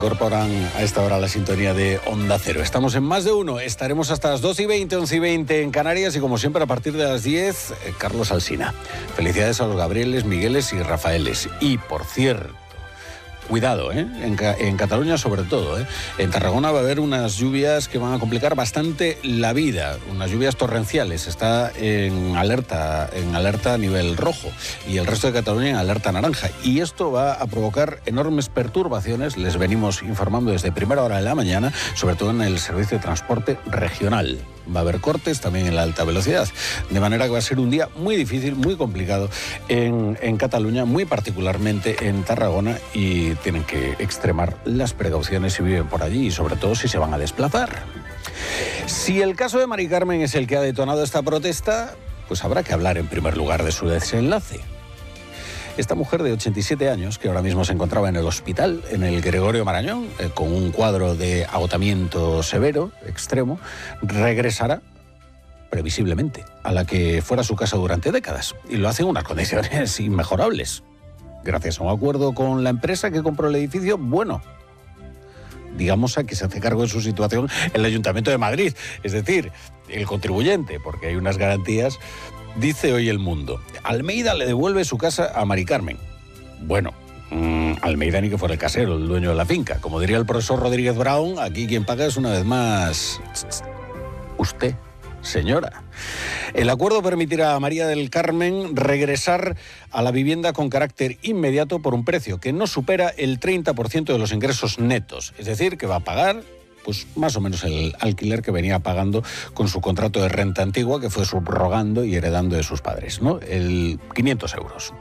Incorporan a esta hora la sintonía de Onda Cero. Estamos en Más de Uno, estaremos hasta las 2:20, 11:20 en Canarias y como siempre a partir de las 10, Carlos Alsina. Felicidades a los Gabrieles, Migueles y Rafaeles. Y por cierto, cuidado, en Cataluña sobre todo, en Tarragona va a haber unas lluvias que van a complicar bastante la vida, unas lluvias torrenciales. Está en alerta a nivel rojo y el resto de Cataluña en alerta naranja. Y esto va a provocar enormes perturbaciones, les venimos informando desde primera hora de la mañana, sobre todo en el servicio de transporte regional. Va a haber cortes también en la alta velocidad, de manera que va a ser un día muy difícil, muy complicado en Cataluña, muy particularmente en Tarragona, y tienen que extremar las precauciones si viven por allí y sobre todo si se van a desplazar. Si el caso de Mari Carmen es el que ha detonado esta protesta, pues habrá que hablar en primer lugar de su desenlace. Esta mujer de 87 años, que ahora mismo se encontraba en el hospital, en el Gregorio Marañón, con un cuadro de agotamiento severo, extremo, regresará, previsiblemente, a la que fuera su casa durante décadas. Y lo hace en unas condiciones inmejorables. Gracias a un acuerdo con la empresa que compró el edificio, bueno, digamos a que se hace cargo de su situación el Ayuntamiento de Madrid, es decir, el contribuyente, porque hay unas garantías. Dice hoy El Mundo, Almeida le devuelve su casa a Mari Carmen. Bueno, Almeida ni que fuera el casero, el dueño de la finca. Como diría el profesor Rodríguez Brown, aquí quien paga es una vez más usted, señora. El acuerdo permitirá a María del Carmen regresar a la vivienda con carácter inmediato por un precio que no supera el 30% de los ingresos netos. Es decir, que va a pagar pues más o menos el alquiler que venía pagando con su contrato de renta antigua que fue subrogando y heredando de sus padres, ¿no? El 500 euros.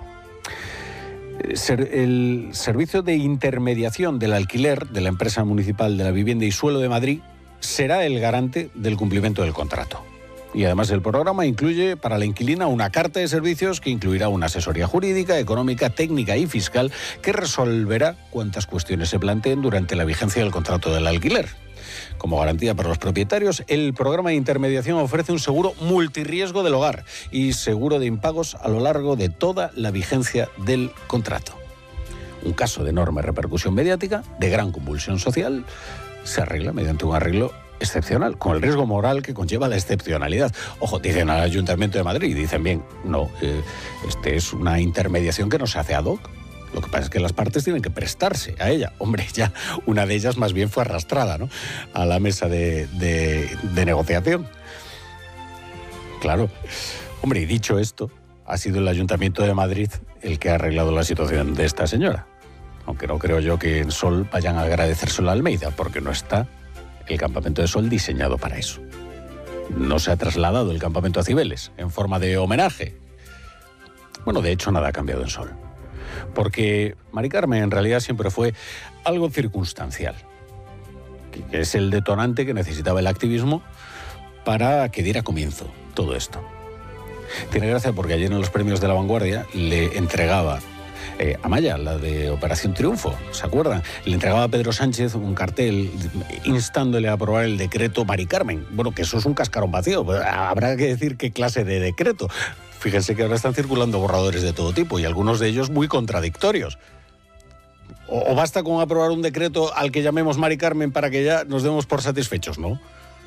El servicio de intermediación del alquiler de la empresa municipal de la vivienda y suelo de Madrid será el garante del cumplimiento del contrato. Y además el programa incluye para la inquilina una carta de servicios que incluirá una asesoría jurídica, económica, técnica y fiscal que resolverá cuantas cuestiones se planteen durante la vigencia del contrato del alquiler. Como garantía para los propietarios, el programa de intermediación ofrece un seguro multirriesgo del hogar y seguro de impagos a lo largo de toda la vigencia del contrato. Un caso de enorme repercusión mediática, de gran convulsión social, se arregla mediante un arreglo excepcional, con el riesgo moral que conlleva la excepcionalidad. Ojo, dicen al Ayuntamiento de Madrid, dicen bien, no, este es una intermediación que no se hace ad hoc. Lo que pasa es que las partes tienen que prestarse a ella. Hombre, ya una de ellas más bien fue arrastrada, ¿no?, a la mesa de negociación. Claro. Hombre, y dicho esto, ha sido el Ayuntamiento de Madrid el que ha arreglado la situación de esta señora. Aunque no creo yo que en Sol vayan a agradecérselo a Almeida, porque no está el campamento de Sol diseñado para eso. No se ha trasladado el campamento a Cibeles en forma de homenaje. Bueno, de hecho, nada ha cambiado en Sol. Porque Mari Carmen en realidad siempre fue algo circunstancial, que es el detonante que necesitaba el activismo para que diera comienzo todo esto. Tiene gracia porque ayer en los premios de La Vanguardia le entregaba Amaya, la de Operación Triunfo, ¿se acuerdan? Le entregaba a Pedro Sánchez un cartel instándole a aprobar el decreto Mari Carmen. Bueno, que eso es un cascarón vacío, habrá que decir qué clase de decreto. Fíjense que ahora están circulando borradores de todo tipo y algunos de ellos muy contradictorios. O basta con aprobar un decreto al que llamemos Mari Carmen para que ya nos demos por satisfechos, ¿no?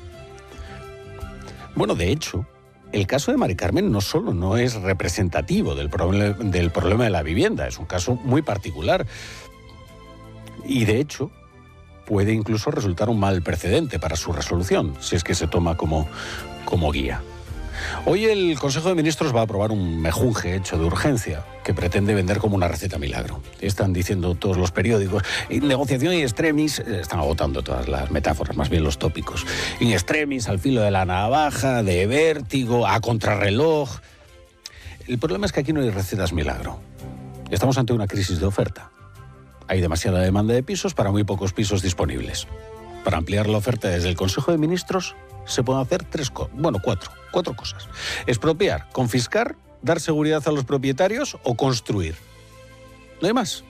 Bueno, de hecho, el caso de Mari Carmen no solo no es representativo del problema de la vivienda, es un caso muy particular. Y de hecho, puede incluso resultar un mal precedente para su resolución, si es que se toma como guía. Hoy el Consejo de Ministros va a aprobar un mejunje hecho de urgencia que pretende vender como una receta milagro. Están diciendo todos los periódicos, in negociación y extremis, están agotando todas las metáforas, más bien los tópicos. In extremis, al filo de la navaja, de vértigo, a contrarreloj. El problema es que aquí no hay recetas milagro. Estamos ante una crisis de oferta. Hay demasiada demanda de pisos para muy pocos pisos disponibles. Para ampliar la oferta desde el Consejo de Ministros se pueden hacer cuatro cosas. Expropiar, confiscar, dar seguridad a los propietarios o construir. No hay más.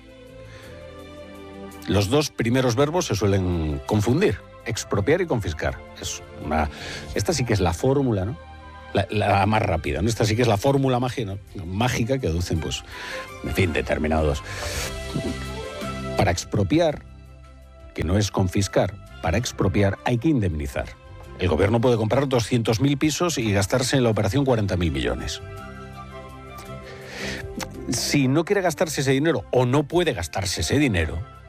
Los dos primeros verbos se suelen confundir. Expropiar y confiscar. Esta sí que es la fórmula, ¿no? La más rápida, ¿no? Esta sí que es la fórmula mágica que aducen, pues, en fin, determinados. Para expropiar que no es confiscar. Para expropiar hay que indemnizar. El gobierno puede comprar 200.000 pisos y gastarse en la operación 40.000 millones. Si no quiere gastarse ese dinero o no puede gastarse ese dinero,